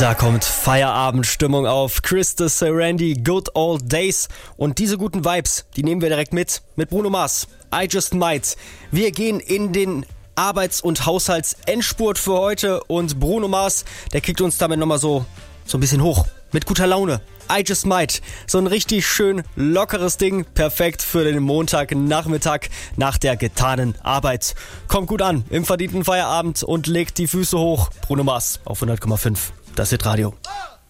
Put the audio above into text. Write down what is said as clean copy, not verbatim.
Da kommt Feierabendstimmung auf. Chris de Serendy, Good Old Days. Und diese guten Vibes, die nehmen wir direkt mit Bruno Mars, I Just Might. Wir gehen in den Arbeits- und Haushaltsendspurt für heute und Bruno Mars, der kickt uns damit nochmal so ein bisschen hoch. Mit guter Laune. I Just Might. So ein richtig schön lockeres Ding. Perfekt für den Montagnachmittag nach der getanen Arbeit. Kommt gut an im verdienten Feierabend und legt die Füße hoch. Bruno Mars auf 100,5. Das Hitradio.